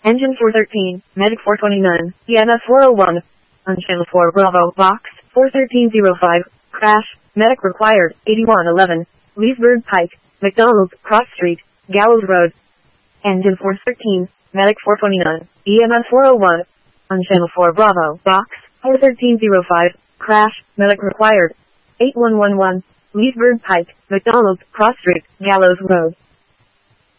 Engine 413, Medic 429, EMS 401. On channel 4 Bravo, Box 41305, crash, medic required, 8111, Leesburg Pike, McDonald's, Cross Street, Gallows Road. Engine 413, Medic 429, EMS 401. On channel 4 Bravo, Box 41305, crash, medic required, 8111, Leesburg Pike, McDonald's, Cross Street, Gallows Road.